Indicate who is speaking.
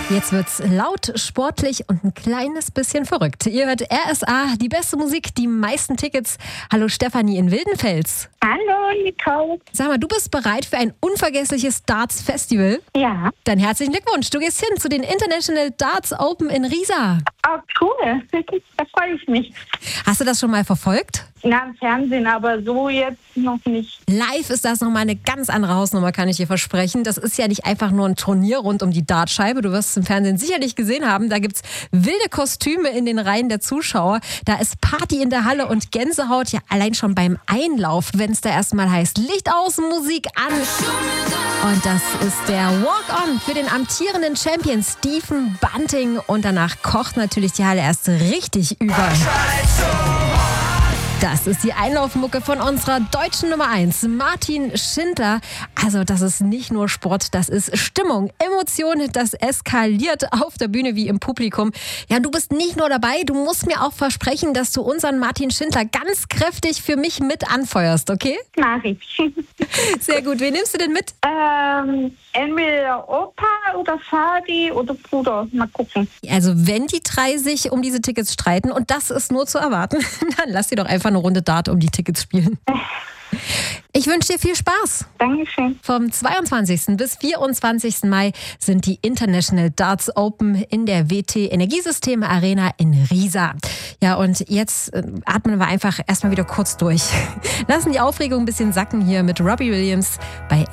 Speaker 1: Jetzt wird's laut, sportlich und ein kleines bisschen verrückt. Ihr hört RSA, die beste Musik, die meisten Tickets. Hallo Stefanie in Wildenfels.
Speaker 2: Hallo Nicole.
Speaker 1: Sag mal, du bist bereit für ein unvergessliches Darts-Festival?
Speaker 2: Ja.
Speaker 1: Dann herzlichen Glückwunsch. Du gehst hin zu den International Darts Open in Riesa.
Speaker 2: Oh, cool. Da freue ich mich.
Speaker 1: Hast du das schon mal verfolgt?
Speaker 2: Na, im Fernsehen, aber so jetzt noch nicht.
Speaker 1: Live ist das nochmal eine ganz andere Hausnummer, kann ich dir versprechen. Das ist ja nicht einfach nur ein Turnier rund um die Dartscheibe. Du wirst es im Fernsehen sicherlich gesehen haben. Da gibt's wilde Kostüme in den Reihen der Zuschauer. Da ist Party in der Halle und Gänsehaut. Ja, allein schon beim Einlauf, wenn es da erstmal heißt, Licht aus, Musik an. Und das ist der Walk-On für den amtierenden Champion Stephen Bunting. Und danach kocht natürlich die Halle erst richtig über. Das ist die Einlaufmucke von unserer deutschen Nummer 1, Martin Schindler. Also das ist nicht nur Sport, das ist Stimmung, Emotion, das eskaliert auf der Bühne wie im Publikum. Ja, und du bist nicht nur dabei, du musst mir auch versprechen, dass du unseren Martin Schindler ganz kräftig für mich mit anfeuerst, okay?
Speaker 2: Mach ich.
Speaker 1: Sehr gut, wen nimmst du denn mit?
Speaker 2: Entweder Opa oder Vati oder Bruder. Mal gucken.
Speaker 1: Also wenn die drei sich um diese Tickets streiten, und das ist nur zu erwarten, dann lass sie doch einfach eine Runde Dart um die Tickets spielen. Ich wünsche dir viel Spaß.
Speaker 2: Dankeschön.
Speaker 1: Vom 22. bis 24. Mai sind die International Darts Open in der WT Energiesysteme Arena in Riesa. Ja, und jetzt atmen wir einfach erstmal wieder kurz durch. Lassen die Aufregung ein bisschen sacken hier mit Robbie Williams bei